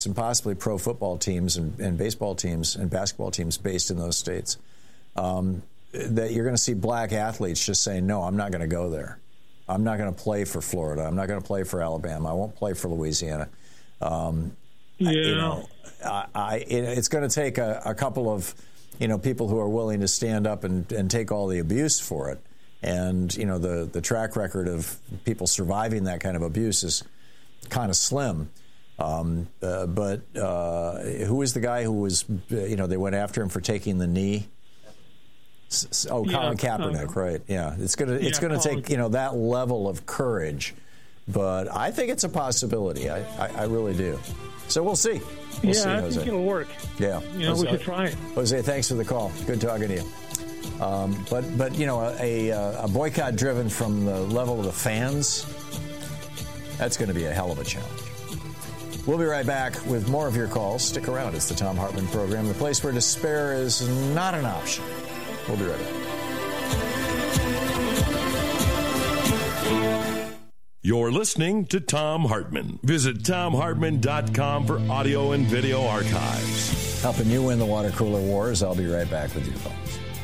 and possibly pro football teams and baseball teams and basketball teams based in those states, that you're going to see black athletes just saying, no, I'm not going to go there. I'm not going to play for Florida. I'm not going to play for Alabama. I won't play for Louisiana. It's going to take a couple of, people who are willing to stand up and take all the abuse for it. And, the track record of people surviving that kind of abuse is kind of slim. But who was the guy who was, they went after him for taking the knee? Colin Kaepernick, right? Yeah, it's gonna take that level of courage, but I think it's a possibility. I really do. So we'll see. We'll see, I think it'll work. Yeah, we could try it. Jose, thanks for the call. Good talking to you. But a boycott driven from the level of the fans, that's going to be a hell of a challenge. We'll be right back with more of your calls. Stick around. It's the Thom Hartmann Program, the place where despair is not an option. We'll be right back. You're listening to Thom Hartmann. Visit ThomHartmann.com for audio and video archives. Helping you win the water cooler wars. I'll be right back with your calls.